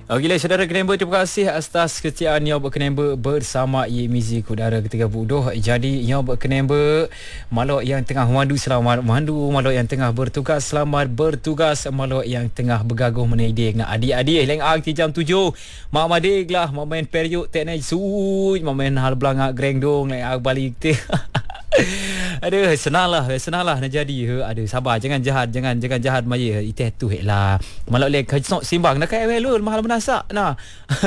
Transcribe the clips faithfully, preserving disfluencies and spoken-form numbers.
Okeylah saudara Kenember, terima kasih atas kesetiaan yang berkenember bersama Ye Music udara ke tiga puluh dua. Jadi yang berkenember, malok yang tengah memandu selamat memandu, malok yang tengah bertugas selamat bertugas, malok yang tengah bergaguh menedidik nak adik-adik leng ang jam tujuh. Mak madik lah mak main periuk tek nai suj, mak main hal belangak grengdong leng ang balik te. Aduh, senanglah, senanglah nak jadi. Aduh, sabar, jangan jahat, jangan jangan jahat maya. Itu tu heklah. Malak lek kau simbang nak kai welul mahal menasak nah.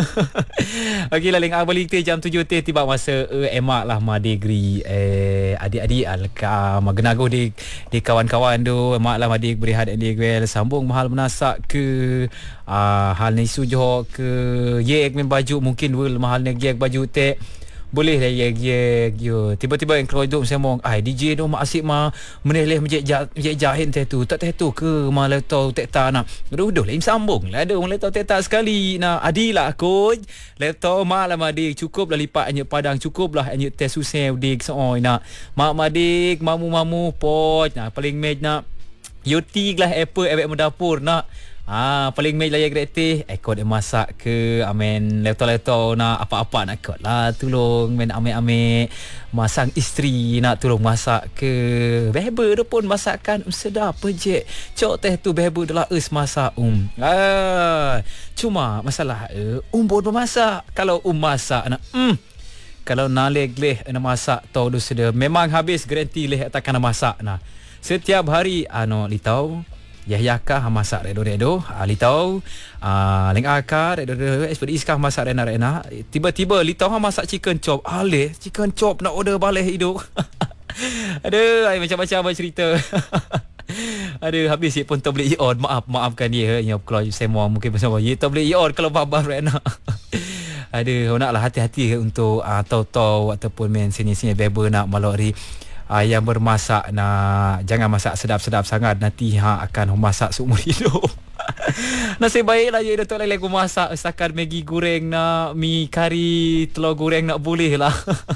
Okeylah leng balik te jam tujuh te tiba masa uh, emak lah ma degree eh adik-adik alka magenago di di kawan-kawan tu emak lah ma degree berehat di gwel sambung mahal menasak ke uh, hal ni sujo ke yek men baju mungkin wel mahal ni yek baju te boleh lah ye ye yo tiba-tiba yang keluar hidup semong ai D J tu mak asyik ma meneleh menjek menjek jahit teh tu tak teh tu ke malah tau tek ta nak duh lain sambung lah ada orang tau tek ta sekali nak adilah coach laptop malah madik cukup lah lipat hanya padang cukup lah hanya teh susah dik sooi nak mak madik mamu-mamu pot nah paling mej nak yuti lah apple ebek mendapur nak Ah, paling mej layak kreatif ekor dia masak ke amen laptop-laptop nak apa-apa nak kot lah tolong men ame-ame masang isteri nak tolong masak ke beber tu pun masakan um, sedap je cok teh tu beber adalah us masak um ah cuma masalah uh, um pun masak kalau um masak nak um kalau nalek leh nak masak tahu tu sudah memang habis garanti leh takkan nak masak nah setiap hari ano litau Yahya kah masak redo-redo ali tahu ah leng akar redo-redo expert iskah masak rena-rena tiba-tiba li tahu masak chicken chop ale chicken chop nak order balik hidup. Aduh ai macam-macam cerita. Aduh habis ye pun tak boleh i-on maaf maafkan dia yang kalau semua mungkin bersama ye tak boleh i-on kalau babar rena. Aduh naklah hati-hati untuk uh, tahu-tahu ataupun main sini-sini beber nak malori Uh, yang bermasak nak jangan masak sedap-sedap sangat nanti ha akan masak seumur hidup. Nasib baiklah je Datuk Lelek aku masak setakat Maggi goreng nak mi kari telur goreng nak boleh lah.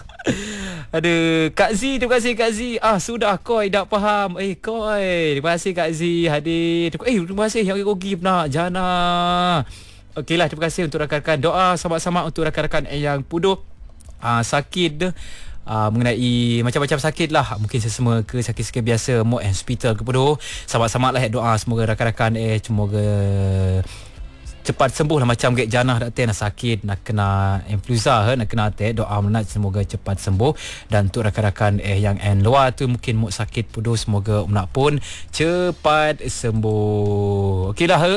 Aduh Kak Z, terima kasih Kak Z. Ah sudah koi dah faham. Eh koi terima kasih Kak Z hadir. Eh terima kasih yang kogi nak jana. Okeylah terima kasih untuk rakan-rakan doa sama-sama untuk rakan-rakan yang puduh uh, sakit Uh, mengenai macam-macam sakit lah mungkin sesama ke sakit-sakit biasa mau hospital ke pedoh sama-sama lah doa semoga rakan-rakan eh semoga cepat sembuh lah macam gek janah dak teh nak sakit nak kena influenza nak kena teh doa menat semoga cepat sembuh dan untuk rakan-rakan eh yang en luar tu mungkin mau sakit pedoh semoga menat pun cepat sembuh. Okeylah he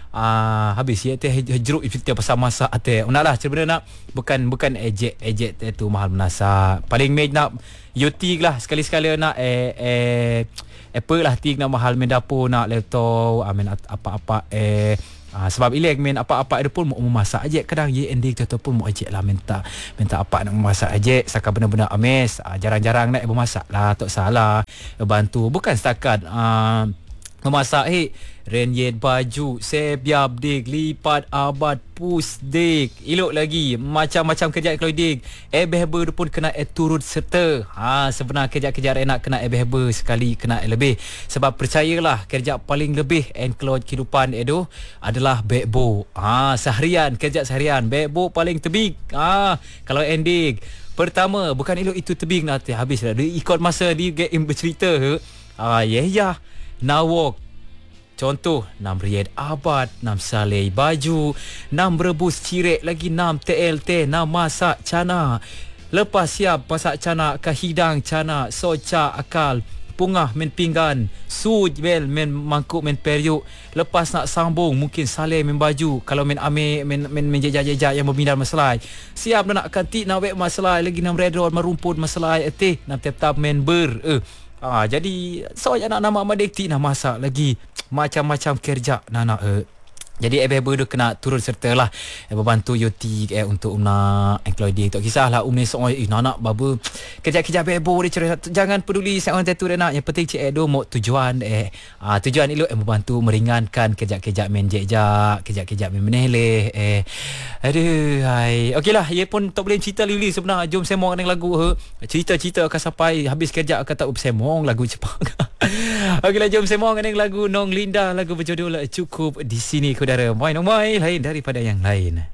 Ah habis ya teh jeruk cerita pasal masak teh. Unaklah sebenarnya nak bukan bukan ejek ejek teh tu mahal menasak. Paling mej nak yuti lah sekali-sekala nak eh eh apa lah tik nak mahal main dapur nak laptop amen apa-apa eh ah, sebab ilek main apa-apa dia pun mau memasak aje kadang ye ending tu pun mau ejek lah minta minta apa nak memasak aje setakat benar-benar ames ah, jarang-jarang nak memasak lah tak salah bantu bukan setakat ah, memasak eh renyet baju sebiap dik lipat abad pus dik elok lagi macam-macam kerja kalau dik ebeh-ber pun kena eh, turut serta ha sebenar kerja-kerja enak kena ebeh-ber sekali kena eh, lebih sebab percayalah kerja paling lebih and keluar kehidupan edo adalah bekbo ha seharian kerja seharian bekbo paling tebing ha kalau endik pertama bukan elok itu tebing nanti habis dah ikut masa di get bercerita ah ya ya nawok contoh enam riyad abad, enam saleh baju, enam rebus cirek lagi, enam T L T, enam masak cana. Lepas siap masak cana ke hidang cana, soca akal, pungah men pinggan, suj bel men mangkuk men periuk. Lepas nak sambung mungkin saleh men baju, kalau men ame men men menjejak-jejak yang berminat masalah. Siap nak kanti nak wek masalah lagi enam redor merumput masalah eteh, enam tap-tap men ber. Eh Ah, jadi so anak nama madekti nak masak lagi macam-macam kerja nak eh. Jadi Ebe Bedu kena turun serta lah eh, membantu Yoti eh, untuk nak employ dia. Tak kisahlah um ni seorang eh nak baba kerja-kerja bebo dia cerita jangan peduli seorang tu dia nak yang penting cik Edo mau tujuan eh ah, tujuan elok eh, membantu meringankan kerja-kerja men jejak kerja-kerja men meneleh eh aduh hai okeylah ia pun tak boleh cerita lili sebenarnya jom semong dengan lagu he. Cerita-cerita akan sampai habis kerja akan tak semong lagu cepat. Okeylah jom semong dengan lagu Nong Linda lagu berjudul Cukup di Sini. Kuda saudara. Main umai lain daripada yang lain.